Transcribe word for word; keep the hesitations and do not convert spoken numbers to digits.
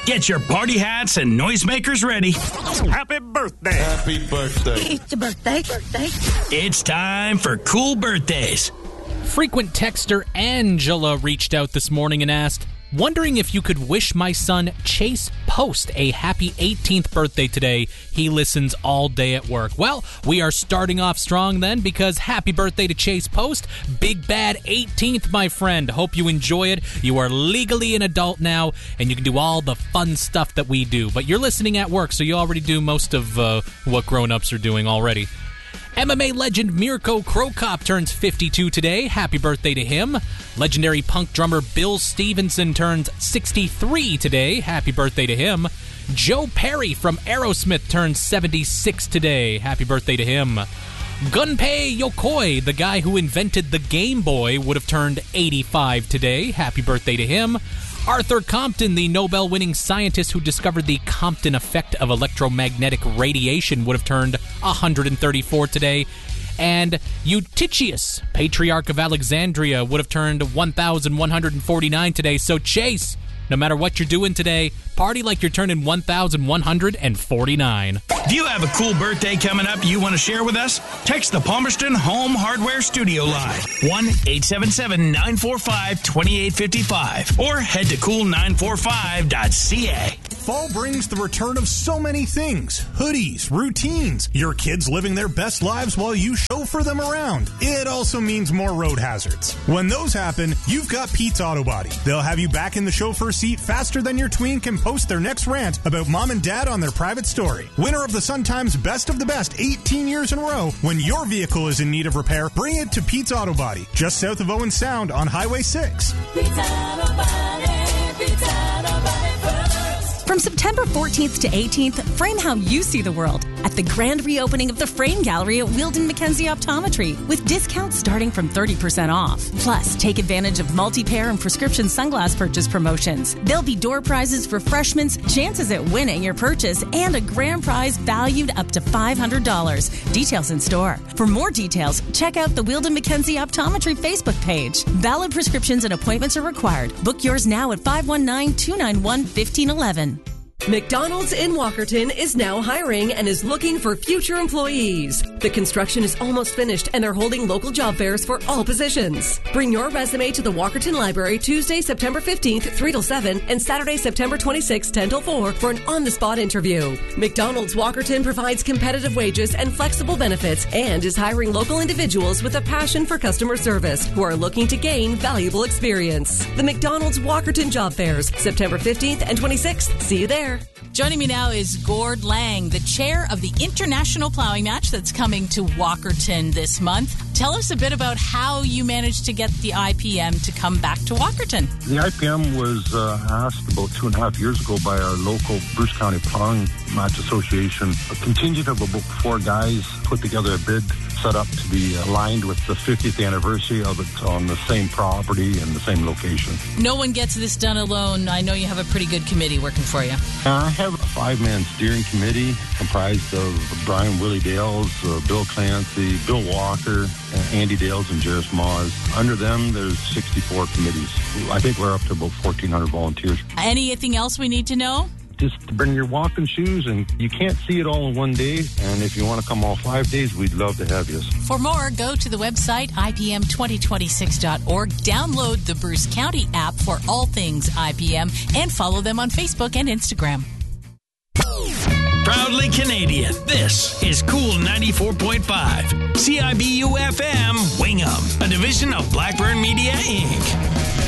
Get your party hats and noisemakers ready. Happy birthday. Happy birthday. It's a birthday. Birthday. It's time for Cool Birthdays. Frequent texter Angela reached out this morning and asked, wondering if you could wish my son Chase Post a happy eighteenth birthday today. He listens all day at work. Well, we are starting off strong then, because happy birthday to Chase Post. Big bad eighteenth, my friend. Hope you enjoy it. You are legally an adult now, and you can do all the fun stuff that we do. But you're listening at work, so you already do most of uh, what grown-ups are doing already. M M A legend Mirko Cro Cop turns fifty-two today. Happy birthday to him. Legendary punk drummer Bill Stevenson turns sixty-three today. Happy birthday to him. Joe Perry from Aerosmith turns seventy-six today. Happy birthday to him. Gunpei Yokoi, the guy who invented the Game Boy, would have turned eighty-five today. Happy birthday to him. Arthur Compton, the Nobel-winning scientist who discovered the Compton effect of electromagnetic radiation, would have turned one hundred thirty-four today. And Eutychius, Patriarch of Alexandria, would have turned one thousand one hundred forty-nine today. So Chase, no matter what you're doing today, party like you're turning one thousand one hundred forty-nine. If you have a cool birthday coming up you want to share with us, text the Palmerston Home Hardware Studio line, one eight seven seven, nine four five, two eight five five, or head to cool nine four five dot c a. Fall brings the return of so many things. Hoodies, routines, your kids living their best lives while you chauffeur them around. It also means more road hazards. When those happen, you've got Pete's Auto Body. They'll have you back in the chauffeur seat faster than your tween can post their next rant about mom and dad on their private story. Winner of the Sun-Times Best of the Best eighteen years in a row, when your vehicle is in need of repair, bring it to Pete's Auto Body, just south of Owen Sound on Highway six. Pete's Auto Body, Pete's Auto Body. From September fourteenth to eighteenth, frame how you see the world at the grand reopening of the Frame Gallery at Wheeldon Mackenzie Optometry, with discounts starting from thirty percent off. Plus, take advantage of multi-pair and prescription sunglass purchase promotions. There'll be door prizes for freshmen, chances at winning your purchase, and a grand prize valued up to five hundred dollars. Details in store. For more details, check out the Wheeldon Mackenzie Optometry Facebook page. Valid prescriptions and appointments are required. Book yours now at five one nine, two nine one, one five one one. McDonald's in Walkerton is now hiring and is looking for future employees. The construction is almost finished and they're holding local job fairs for all positions. Bring your resume to the Walkerton Library Tuesday, September fifteenth, three till seven, and Saturday, September twenty-sixth, ten till four for an on-the-spot interview. McDonald's Walkerton provides competitive wages and flexible benefits and is hiring local individuals with a passion for customer service who are looking to gain valuable experience. The McDonald's Walkerton Job Fairs, September fifteenth and twenty-sixth. See you there. Joining me now is Gord Lang, the chair of the International Plowing Match that's coming to Walkerton this month. Tell us a bit about how you managed to get the I P M to come back to Walkerton. The I P M was uh, asked about two and a half years ago by our local Bruce County Plowing Match Association. A contingent of about four guys put together a bid set up to be aligned with the fiftieth anniversary of it on the same property and the same location. No one gets this done alone. I know you have a pretty good committee working for you. I have a five-man steering committee comprised of Brian Willie Dales, uh, Bill Clancy, Bill Walker, uh, Andy Dales, and Jairus Moz. Under them, there's sixty-four committees. I think we're up to about fourteen hundred volunteers. Anything else we need to know? Just bring your walking shoes, and you can't see it all in one day. And if you want to come all five days, we'd love to have you. For more, go to the website I P M twenty twenty-six dot org, download the Bruce County app for all things I P M, and follow them on Facebook and Instagram. Proudly Canadian, this is Cool ninety-four point five. C I B U F M, Wingham, a division of Blackburn Media, Incorporated.